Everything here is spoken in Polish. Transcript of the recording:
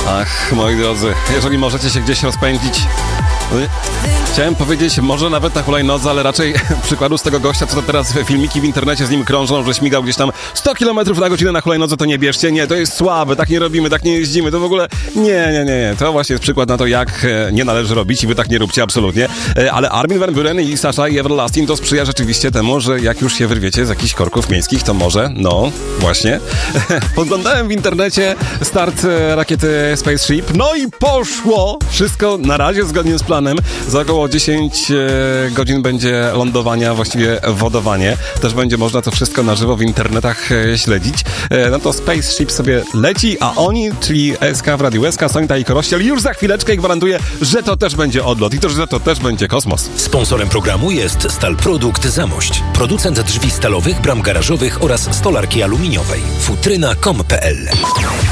Ach, moi drodzy, jeżeli możecie się gdzieś rozpędzić... Chciałem powiedzieć, może nawet na hulajnodze, ale raczej przykładu z tego gościa, co to teraz filmiki w internecie z nim krążą, że śmigał gdzieś tam 100 km na godzinę na hulajnodze, to nie bierzcie. Nie, to jest słabe, tak nie robimy, tak nie jeździmy, to w ogóle nie. To właśnie jest przykład na to, jak nie należy robić i wy tak nie róbcie, absolutnie. Ale Armin van Buuren i Sasha i Everlasting to sprzyja rzeczywiście temu, że jak już się wyrwiecie z jakichś korków miejskich, to może, no właśnie. Podglądałem w internecie start rakiety Spaceship, no i poszło! Wszystko na razie zgodnie z planem. Za około 10 godzin będzie lądowania, właściwie wodowanie. Też będzie można to wszystko na żywo w internetach śledzić. No to Spaceship sobie leci, a oni, czyli SK w Radiu SK, Sonita i Korościel, już za chwileczkę gwarantuję, że to też będzie odlot i to, że to też będzie kosmos. Sponsorem programu jest Stalprodukt Zamość. Producent drzwi stalowych, bram garażowych oraz stolarki aluminiowej. Futryna.com.pl